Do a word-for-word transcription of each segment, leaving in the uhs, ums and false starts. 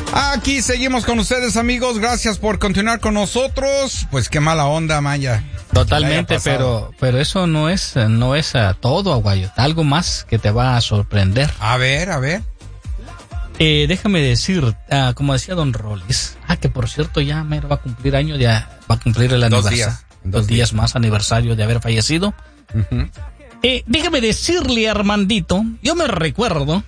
Aquí seguimos con ustedes, amigos. Gracias por continuar con nosotros. Pues qué mala onda, Maya. Totalmente, pero pero eso no es no es uh, todo, Aguayo. Algo más que te va a sorprender. A ver, a ver. Eh, déjame decir, uh, como decía Don Rollis, ah, que por cierto ya mero va a cumplir año, ya va a cumplir el aniversario. Dos días. Dos, dos días, días más aniversario de haber fallecido. Uh-huh. Eh, déjame decirle, Armandito, yo me recuerdo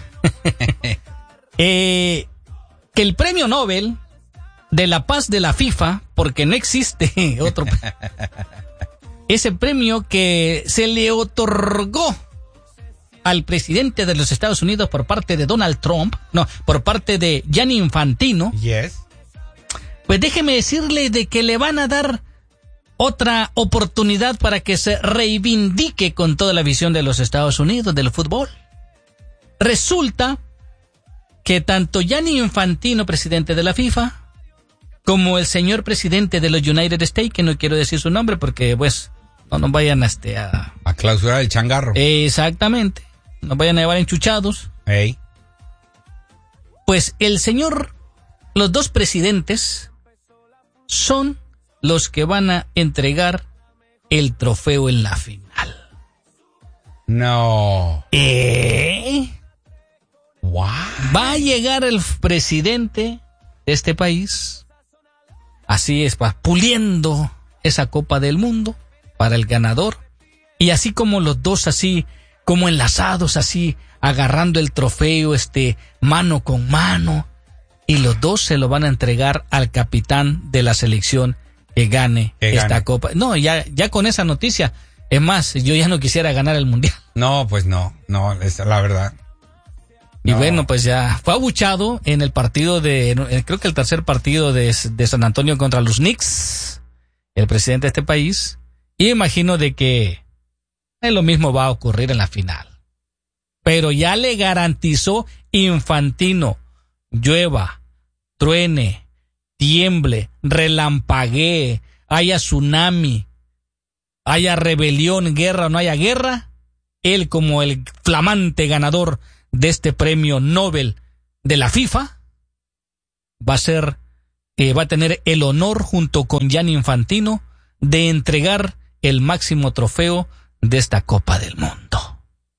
eh, que el premio Nobel de la Paz de la FIFA, porque no existe otro, ese premio que se le otorgó al presidente de los Estados Unidos por parte de Donald Trump, no, por parte de Gianni Infantino. Yes. Pues déjeme decirle de que le van a dar otra oportunidad para que se reivindique con toda la visión de los Estados Unidos del fútbol. Resulta que tanto Gianni Infantino, presidente de la FIFA, como el señor presidente de los United States, que no quiero decir su nombre porque pues no nos vayan a este a, a clausurar el changarro. Exactamente. Nos vayan a llevar enchuchados. Hey. Pues el señor, los dos presidentes son los que van a entregar el trofeo en la final. No. ¿Eh? Wow. Va a llegar el presidente de este país, así es, puliendo esa Copa del Mundo para el ganador, y así como los dos así, como enlazados así, agarrando el trofeo, este, mano con mano, y los dos se lo van a entregar al capitán de la selección que gane que esta gane. Copa. No, ya, ya con esa noticia, es más, yo ya no quisiera ganar el mundial. No, pues no, no, es la verdad. Y no. Bueno, pues ya fue abuchado en el partido de, creo que el tercer partido de, de San Antonio contra los Knicks, el presidente de este país, y imagino de que lo mismo va a ocurrir en la final. Pero ya le garantizó Infantino, llueva, truene, tiemble, relampaguee, haya tsunami, haya rebelión, guerra o no haya guerra, él como el flamante ganador de este premio Nobel de la FIFA va a ser, eh, va a tener el honor junto con Gianni Infantino de entregar el máximo trofeo de esta Copa del Mundo.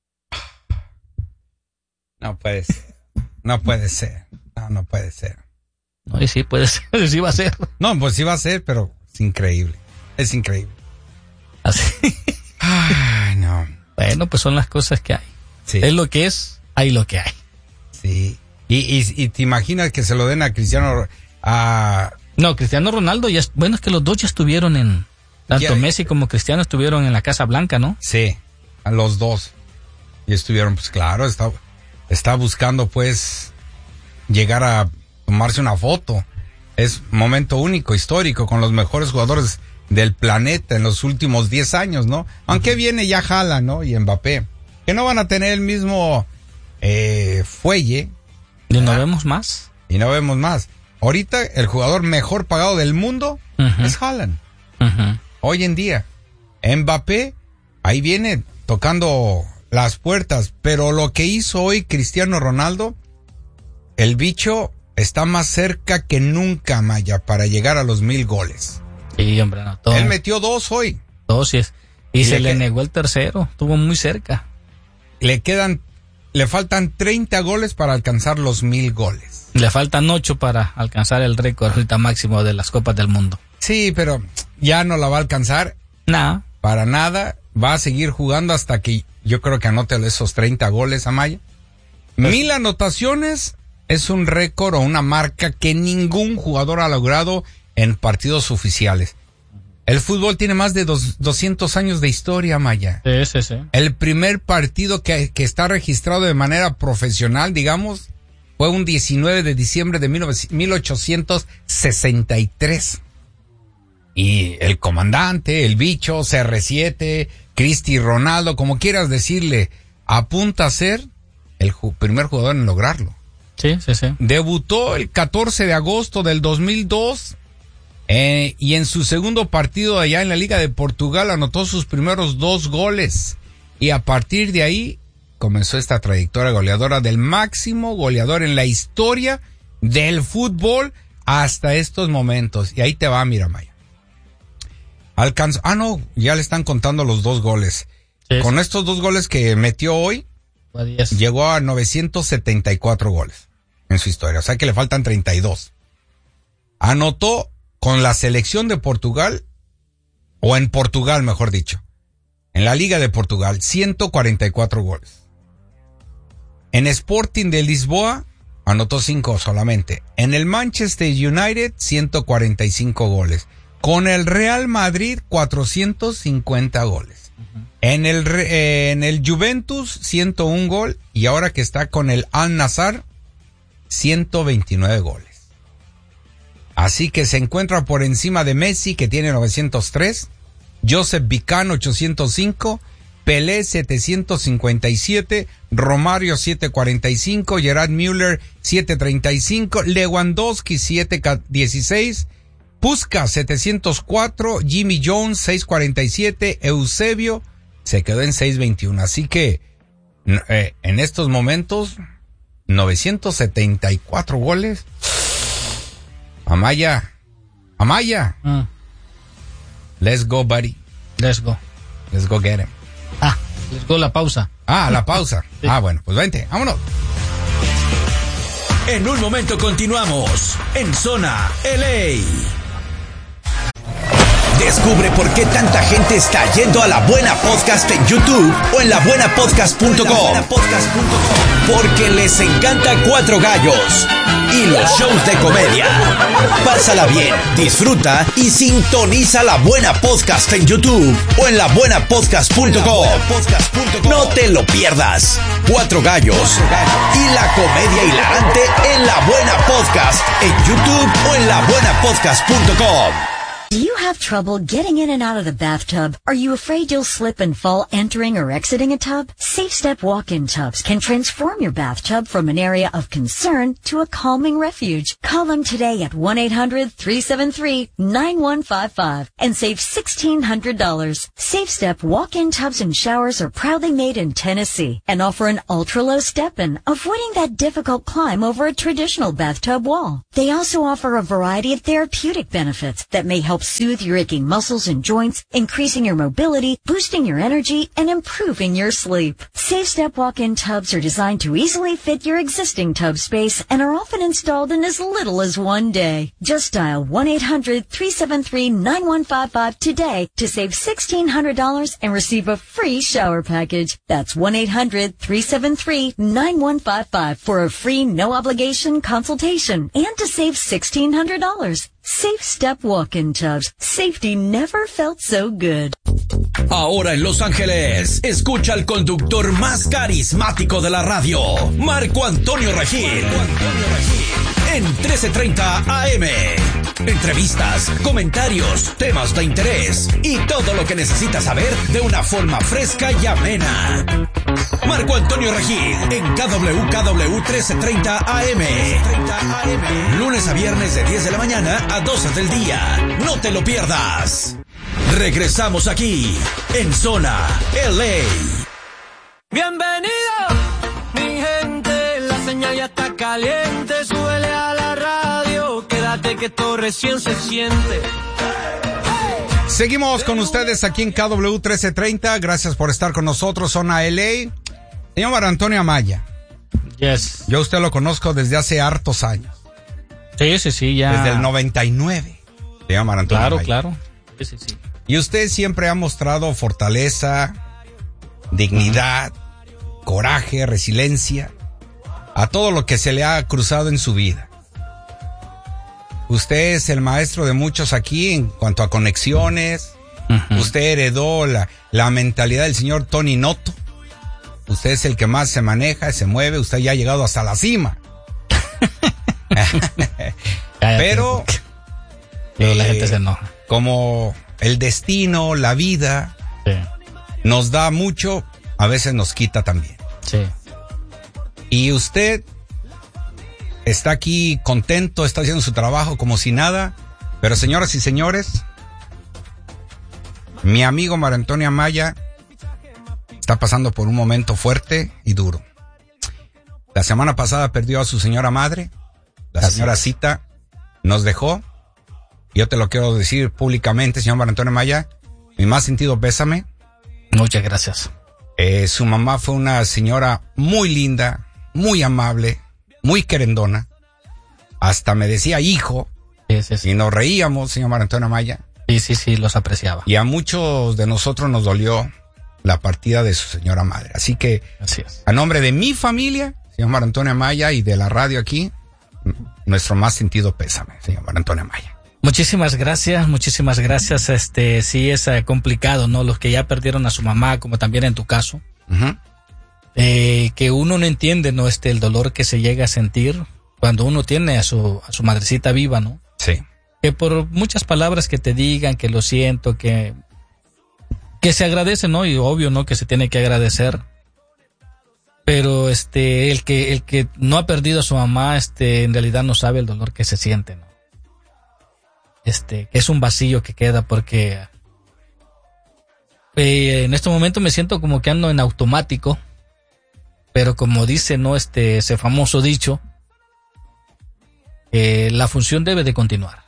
No puede ser, no puede ser, no, no puede ser. No, y sí puede ser, sí va a ser. No, pues sí va a ser, pero es increíble, es increíble. Así. Ay, no. Bueno, pues son las cosas que hay. Sí. Es lo que es, hay lo que hay. Sí. Y, y, y te imaginas que se lo den a Cristiano, a... No, Cristiano Ronaldo ya, bueno, es que los dos ya estuvieron en, tanto ya, Messi como Cristiano estuvieron en la Casa Blanca, ¿no? Sí, a los dos. Y estuvieron, pues claro, está, está buscando pues llegar a tomarse una foto. Es momento único, histórico, con los mejores jugadores del planeta en los últimos diez años, ¿no? Aunque uh-huh. viene ya Haaland, ¿no? Y Mbappé, que no van a tener el mismo eh, fuelle. Y no vemos más. Y no vemos más. Ahorita el jugador mejor pagado del mundo uh-huh. es Haaland. Uh-huh. Hoy en día. Mbappé, ahí viene tocando las puertas. Pero lo que hizo hoy Cristiano Ronaldo, el bicho está más cerca que nunca, Maya, para llegar a los mil goles. Sí, hombre, no, todo. Él metió dos hoy. Dos, sí es. Y, y se le, le negó el tercero, estuvo muy cerca. Le quedan, le faltan treinta goles para alcanzar los mil goles. Le faltan ocho para alcanzar el récord ahorita máximo de las Copas del Mundo. Sí, pero ya no la va a alcanzar. Nada. Para nada. Va a seguir jugando hasta que yo creo que anote esos treinta goles, Amaya. Pues, mil anotaciones es un récord o una marca que ningún jugador ha logrado en partidos oficiales. El fútbol tiene más de dos, doscientos años de historia, Maya. Sí, sí, sí. El primer partido que, que está registrado de manera profesional, digamos, fue un diecinueve de diciembre de mil ochocientos sesenta y tres. Y el comandante, el bicho, C R siete, Cristi Ronaldo, como quieras decirle, apunta a ser el ju- primer jugador en lograrlo. Sí, sí, sí. Debutó el catorce de agosto del dos mil dos eh, y en su segundo partido allá en la Liga de Portugal anotó sus primeros dos goles. Y a partir de ahí comenzó esta trayectoria goleadora del máximo goleador en la historia del fútbol hasta estos momentos. Y ahí te va, mira, Maya. Alcanzó, ah, no, ya le están contando los dos goles. Sí. Con estos dos goles que metió hoy, llegó a novecientos setenta y cuatro goles en su historia. O sea que le faltan treinta y dos. Anotó con la selección de Portugal, o en Portugal, mejor dicho, en la Liga de Portugal, ciento cuarenta y cuatro goles. En Sporting de Lisboa, anotó cinco solamente. En el Manchester United, ciento cuarenta y cinco goles. Con el Real Madrid, cuatrocientos cincuenta goles. Uh-huh. En el eh, en el Juventus, ciento un gol. Y ahora que está con el Al-Nassr, ciento veintinueve goles. Así que se encuentra por encima de Messi, que tiene novecientos tres. Joseph Vicán, ochocientos cinco. Pelé, setecientos cincuenta y siete. Romario, setecientos cuarenta y cinco. Gerard Müller, setecientos treinta y cinco. Lewandowski, setecientos dieciséis. Puskás, setecientos cuatro. Jimmy Jones, seiscientos cuarenta y siete. Eusebio se quedó en seiscientos veintiuno. Así que eh, en estos momentos, novecientos setenta y cuatro goles. Amaya, Amaya. Mm. Let's go, buddy. Let's go. Let's go get him. Ah, let's go la pausa. Ah, la pausa. Sí. Ah, bueno, pues vente, vámonos. En un momento continuamos en Zona L A. Descubre por qué tanta gente está yendo a La Buena Podcast en YouTube o en la buena podcast punto com. Porque les encanta Cuatro Gallos y los shows de comedia. Pásala bien, disfruta y sintoniza La Buena Podcast en YouTube o en la buena podcast punto com. No te lo pierdas. Cuatro Gallos y la comedia hilarante en La Buena Podcast en YouTube o en la buena podcast punto com. Do you have trouble getting in and out of the bathtub? Are you afraid you'll slip and fall entering or exiting a tub? Safe Step walk-in tubs can transform your bathtub from an area of concern to a calming refuge. Call them today at one eight hundred three seven three nine one five five and save sixteen hundred dollars. Safe Step walk-in tubs and showers are proudly made in Tennessee and offer an ultra-low step-in, avoiding that difficult climb over a traditional bathtub wall. They also offer a variety of therapeutic benefits that may help soothe your aching muscles and joints, increasing your mobility, boosting your energy, and improving your sleep. Safe Step walk-in tubs are designed to easily fit your existing tub space and are often installed in as little as one day. Just dial one eight hundred three seven three nine one five five today to save sixteen hundred dollars and receive a free shower package. That's one eight hundred three seven three nine one five five for a free no-obligation consultation and to save sixteen hundred dollars. Safe Step walk-in tubs. Safety never felt so good. Ahora en Los Ángeles, escucha al conductor más carismático de la radio, Marco Antonio Regil. En trece treinta A M. Entrevistas, comentarios, temas de interés y todo lo que necesitas saber de una forma fresca y amena. Marco Antonio Regil en K W K W trece treinta A M. Lunes a viernes de diez de la mañana a doce del día. No te lo pierdas. Regresamos aquí en Zona L A. Bienvenido, mi gente. La señal ya está caliente. Súbele a la radio. Quédate que esto recién se siente. Seguimos con ustedes aquí en K W trece treinta. Gracias por estar con nosotros, Zona L A. Señor Mar Antonio Amaya. Yes. Yo a usted lo conozco desde hace hartos años. Sí, sí, sí, ya. Desde el noventa y nueve. Señor Mar Antonio Claro, Amaya. claro. Sí, sí, sí. Y usted siempre ha mostrado fortaleza, dignidad, uh-huh. coraje, resiliencia a todo lo que se le ha cruzado en su vida. Usted es el maestro de muchos aquí en cuanto a conexiones. Uh-huh. Usted heredó la, la mentalidad del señor Tony Noto. Usted es el que más se maneja, se mueve. Usted ya ha llegado hasta la cima. Pero, Pero la eh, gente se enoja. Como el destino, la vida, sí. nos da mucho, a veces nos quita también. Sí. Y usted está aquí contento, está haciendo su trabajo como si nada. Pero señoras y señores, mi amigo Mar Antonio Amaya está pasando por un momento fuerte y duro. La semana pasada perdió a su señora madre. La Así señora es. Cita nos dejó. Yo te lo quiero decir públicamente, señor Mario Antonio Amaya, mi más sentido pésame. Muchas gracias. Eh, su mamá fue una señora muy linda, muy amable, muy querendona. Hasta me decía hijo. Sí, sí, sí. Y nos reíamos, señor Mario Antonio Amaya. Sí, sí, sí, los apreciaba. Y a muchos de nosotros nos dolió la partida de su señora madre. Así que, Así es. a nombre de mi familia, señor Mario Antonio Amaya, y de la radio aquí, nuestro más sentido pésame, señor Mario Antonio Amaya. Muchísimas gracias, muchísimas gracias. Este, sí es eh, complicado, ¿no? Los que ya perdieron a su mamá, como también en tu caso, Uh-huh. eh, que uno no entiende, ¿no? Este, el dolor que se llega a sentir cuando uno tiene a su, a su madrecita viva, ¿no? Sí. Que por muchas palabras que te digan, que lo siento, que, que se agradece, ¿no? Y obvio, ¿no? Que se tiene que agradecer. Pero este, el que, el que no ha perdido a su mamá, este, en realidad no sabe el dolor que se siente, ¿no? Este, que es un vacío que queda porque eh, en este momento me siento como que ando en automático, pero como dice, ¿no? Este, ese famoso dicho, eh, la función debe de continuar.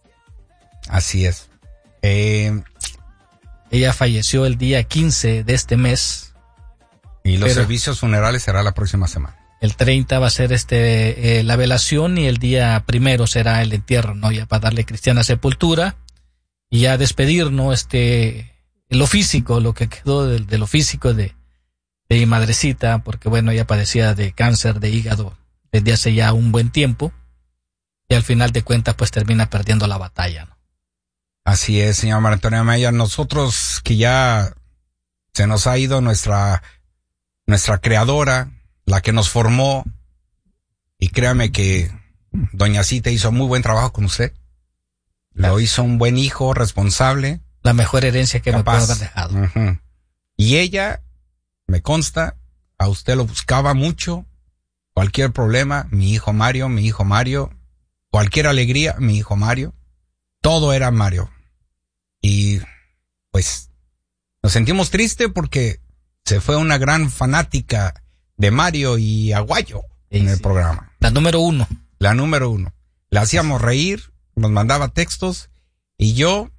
Así es. Eh, Ella falleció el día quince de este mes. y los Pero- servicios funerales será la próxima semana. El treinta va a ser este eh, la velación y el día primero será el entierro, ¿no? Ya para darle cristiana sepultura y ya despedir, ¿no? Este, lo físico, lo que quedó de, de lo físico de, de mi madrecita, porque bueno, ella padecía de cáncer de hígado desde hace ya un buen tiempo y al final de cuentas pues termina perdiendo la batalla, ¿no? Así es, señor Mario Antonio Amaya. Nosotros que ya se nos ha ido nuestra, nuestra creadora, la que nos formó, y créame que doña Cita hizo muy buen trabajo con usted. Lo hizo un buen hijo, responsable, La mejor herencia que me puedo capaz. haber dejado. Ujú. Y ella, me consta, a usted lo buscaba mucho. Cualquier problema, mi hijo Mario, mi hijo Mario. Cualquier alegría, mi hijo Mario. Todo era Mario. Y pues nos sentimos tristes porque se fue una gran fanática de Mario y Aguayo Sí, en el sí. programa. La número uno. La número uno. La hacíamos reír, nos mandaba textos, y yo,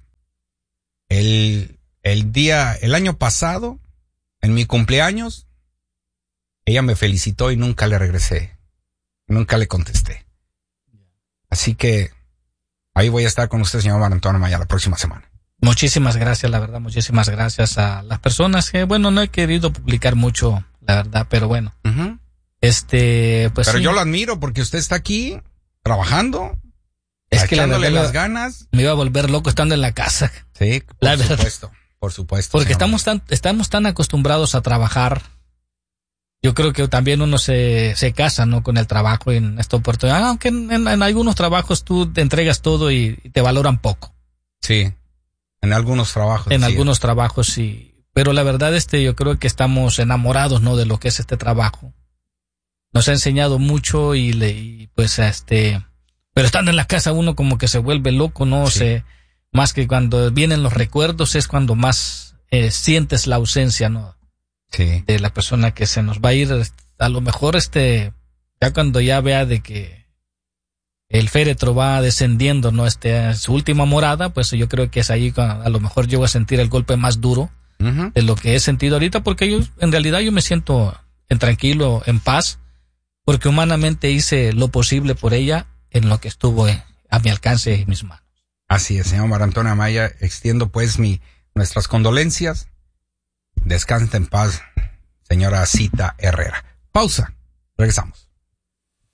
el, el día, el año pasado, en mi cumpleaños, ella me felicitó y nunca le regresé. Nunca le contesté. Así que ahí voy a estar con usted, señor Mario Antonio Amaya, la próxima semana. Muchísimas gracias, la verdad, muchísimas gracias a las personas que, bueno, no he querido publicar mucho, la verdad, pero bueno, Ujú. este, pues Pero sí, yo lo admiro porque usted está aquí trabajando, es que la echándole verdad las ganas. me iba a volver loco estando en la casa, Sí, por La verdad. supuesto, por supuesto. porque señor estamos tan, estamos tan acostumbrados a trabajar. Yo creo que también uno se, se casa, ¿no? Con el trabajo en esta oportunidad, aunque en, en- en algunos trabajos tú te entregas todo y, y te valoran poco. Sí, en algunos trabajos. En sí. algunos trabajos sí. Pero la verdad, este, yo creo que estamos enamorados, ¿no? De lo que es este trabajo. Nos ha enseñado mucho y, le, y pues, este, pero estando en la casa uno como que se vuelve loco, ¿no? Sí. Se, más que cuando vienen los recuerdos es cuando más eh, sientes la ausencia, ¿no? Sí, De la persona que se nos va a ir. A lo mejor, este, ya cuando ya vea de que el féretro va descendiendo, ¿no? Este, a su última morada, pues yo creo que es ahí cuando a lo mejor yo voy a sentir el golpe más duro Ujú. de lo que he sentido ahorita, porque yo, en realidad yo me siento en tranquilo, en paz, porque humanamente hice lo posible por ella en lo que estuvo eh, a mi alcance y mis manos. Así es, señor Mario Antonio Amaya. Extiendo pues mi, nuestras condolencias. Descansa en paz, señora Cita Herrera. Pausa. Regresamos.